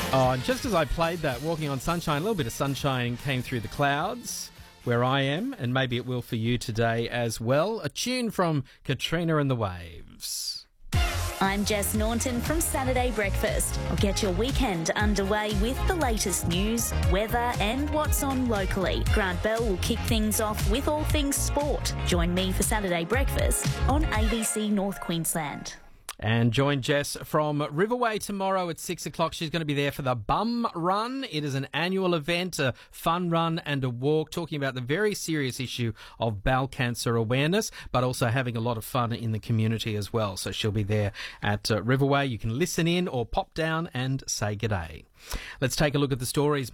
Oh, and just as I played that, Walking on Sunshine, a little bit of sunshine came through the clouds where I am, and maybe it will for you today as well. A tune from Katrina and the Waves. I'm Jess Naunton from Saturday Breakfast. I'll get your weekend underway with the latest news, weather and what's on locally. Grant Bell will kick things off with all things sport. Join me for Saturday Breakfast on ABC North Queensland. And join Jess from Riverway tomorrow at 6 o'clock. She's going to be there for the Bum Run. It is an annual event, a fun run and a walk, talking about the very serious issue of bowel cancer awareness, but also having a lot of fun in the community as well. So she'll be there at Riverway. You can listen in or pop down and say g'day. Let's take a look at the stories.